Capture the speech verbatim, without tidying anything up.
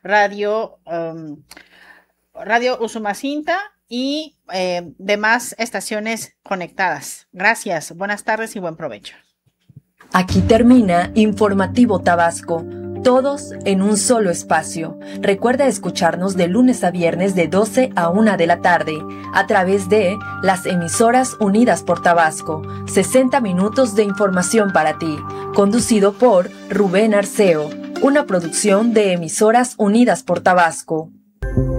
Radio, um, Radio Usumacinta y eh, demás estaciones conectadas. Gracias, buenas tardes y buen provecho. Aquí termina Informativo Tabasco, todos en un solo espacio. Recuerda escucharnos de lunes a viernes de doce a una de la tarde a través de las emisoras Unidas por Tabasco. sesenta minutos de información para ti, conducido por Rubén Arceo, una producción de Emisoras Unidas por Tabasco.